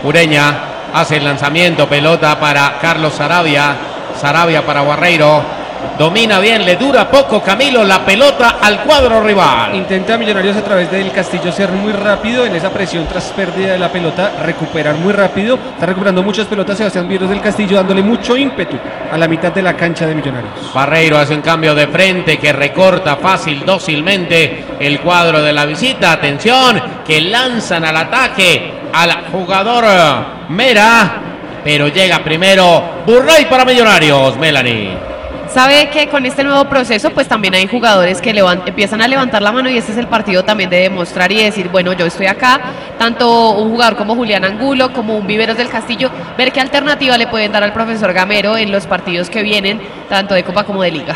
Ureña hace el lanzamiento, pelota para Carlos Saravia. Saravia para Barreiro. Domina bien, le dura poco Camilo la pelota al cuadro rival. Intenta Millonarios a través del Castillo ser muy rápido en esa presión tras pérdida de la pelota, recuperar muy rápido. Está recuperando muchas pelotas Sebastián Vieros del Castillo, dándole mucho ímpetu a la mitad de la cancha de Millonarios. Barreiro hace un cambio de frente que recorta fácil, dócilmente el cuadro de la visita. Atención, que lanzan al ataque al jugador Mera, pero llega primero Burray para Millonarios. Melanie. Sabe que con este nuevo proceso pues también hay jugadores que empiezan a levantar la mano, y este es el partido también de demostrar y decir, bueno, yo estoy acá. Tanto un jugador como Julián Angulo, como un Viveros del Castillo, ver qué alternativa le pueden dar al profesor Gamero en los partidos que vienen, tanto de Copa como de Liga.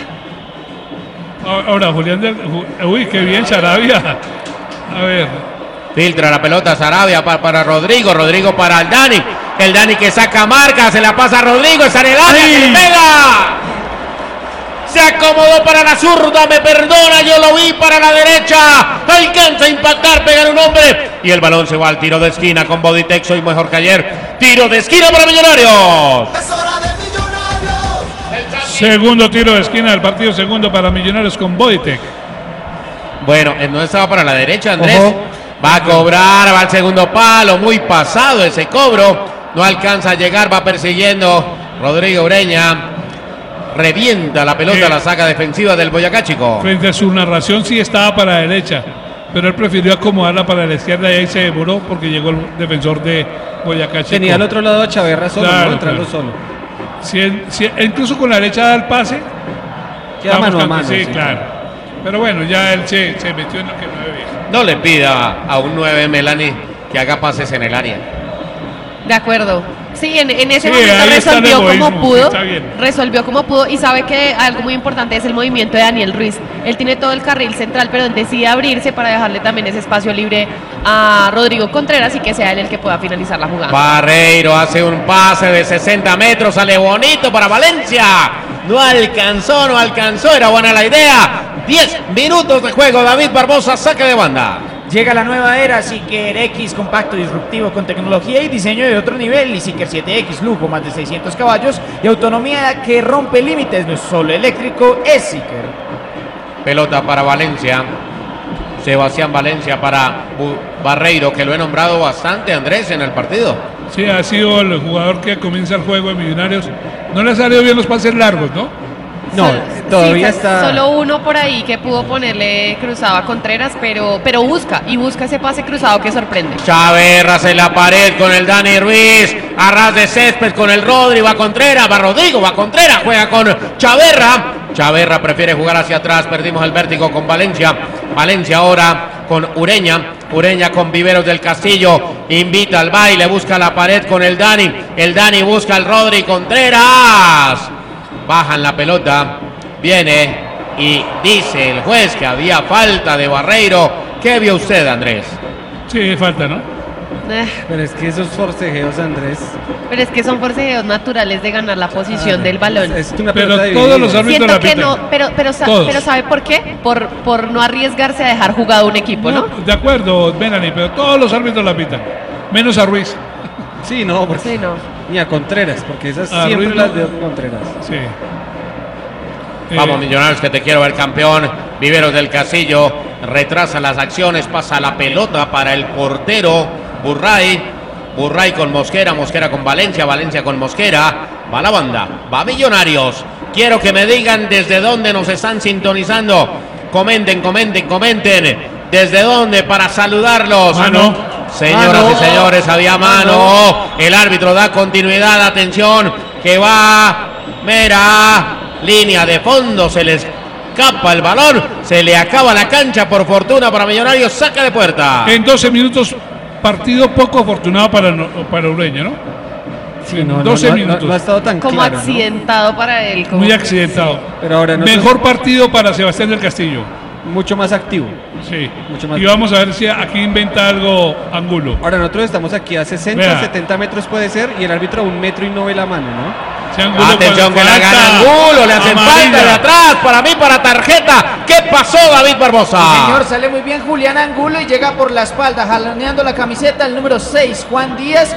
Ahora Julián uy, qué bien Saravia. A ver, filtra la pelota Saravia para Rodrigo. Rodrigo para el Dani que saca marca, se la pasa a Rodrigo, está en el área, que le pega. Se acomodó para la zurda, me perdona, yo lo vi para la derecha. Alcanza a impactar, pegar un hombre. Y el balón se va al tiro de esquina con Bodytech, soy mejor que ayer. Tiro de esquina para Millonarios. Es hora de Millonarios. segundo tiro de esquina del partido, segundo para Millonarios con Bodytech. Bueno, no estaba para la derecha, Andrés. Ojo. Va a cobrar, va al segundo palo, muy pasado ese cobro. No alcanza a llegar, va persiguiendo Rodrigo Ureña. Revienta la pelota, la saca defensiva del Boyacá Chico. Frente a su narración sí estaba para la derecha, pero él prefirió acomodarla para la izquierda y ahí se demoró porque llegó el defensor de Boyacá Chico. Tenía al otro lado a Chaverra solo, Claro, ¿no? Entrando claro. solo. Incluso con la derecha da el pase. Queda mano a mano. Sí, claro. Pero bueno, ya él se metió en lo que no debía. No le pida a un 9 Melanie que haga pases en el área. De acuerdo. Sí, en ese Sí, momento ahí está el resolvió como egoísmo, pudo. está bien. Resolvió como pudo. Y sabe que algo muy importante es el movimiento de Daniel Ruiz. Él tiene todo el carril central, pero decide abrirse para dejarle también ese espacio libre a Rodrigo Contreras y que sea él el que pueda finalizar la jugada. Barreiro hace un pase de 60 metros, sale bonito para Valencia. No alcanzó, era buena la idea. 10 minutos de juego, David Barbosa, saque de banda. Llega la nueva era Seeker X, compacto, disruptivo, con tecnología y diseño de otro nivel. Y Seeker 7X, lujo, más de 600 caballos y autonomía que rompe límites. No es solo eléctrico, es Seeker. Pelota para Valencia. Sebastián Valencia para Barreiro, que lo he nombrado bastante, Andrés, en el partido. Sí, ha sido el jugador que comienza el juego de Millonarios. No le han salido bien los pases largos, ¿no? No, todavía está. Solo uno por ahí que pudo ponerle cruzado a Contreras, pero busca ese pase cruzado que sorprende. Chaverra hace la pared con el Dani Ruiz. A ras de césped con el Rodri, va Contreras, va Rodrigo, va Contreras, juega con Chaverra. Chaverra prefiere jugar hacia atrás, perdimos el vértigo con Valencia. Valencia ahora con Ureña. Ureña con Viveros del Castillo, invita al baile, busca la pared con el Dani. El Dani busca al Rodri Contreras. Bajan la pelota, viene y dice el juez que había falta de Barreiro. ¿Qué vio usted, Andrés? Sí, falta, ¿no? Pero es que esos forcejeos, Andrés. Pero es que son forcejeos naturales de ganar la posición del balón. Es una Pero pelota todos dividida. los árbitros Siento la que pitan. no, pero ¿sabe por qué? Por no arriesgarse a dejar jugado un equipo, ¿no? De acuerdo, Melanie, pero todos los árbitros la pitan, menos a Ruiz. Sí, no, porque Sí, no. ni a Contreras, porque esas A siempre Ruiz las no. de Contreras. Sí. Vamos, Millonarios, que te quiero ver campeón. Viveros del Castillo retrasa las acciones, pasa la pelota para el portero Burray. Burray con Mosquera, Mosquera con Valencia, Valencia con Mosquera. Va la banda, va Millonarios. Quiero que me digan desde dónde nos están sintonizando. Comenten. ¿Desde dónde para saludarlos? Mano. Señoras y señores, había mano. El árbitro da continuidad, atención, que va Mera. Línea de fondo, se le escapa el balón, se le acaba la cancha, por fortuna para Millonarios, saca de puerta. En 12 minutos, partido poco afortunado para Ureña, ¿no? Sí, En no, 12 no, minutos. no ha estado tan Como claro, ¿no? accidentado para él. Como Muy que- accidentado. Pero ahora no Mejor partido para Sebastián del Castillo. mucho más activo. Sí. Mucho más. Y vamos a ver si aquí inventa algo Angulo. Ahora nosotros estamos aquí a 60, Vea. 70 metros puede ser, y el árbitro a 1 metro y no ve la mano, ¿no? Si Angulo Atención, que cuando la gana falta Angulo, le hacen amarilla. falta de atrás, para mí, para tarjeta. ¿Qué pasó, David Barbosa? Señor, sale muy bien Julián Angulo y llega por la espalda, jaloneando la camiseta el número 6, Juan Díaz.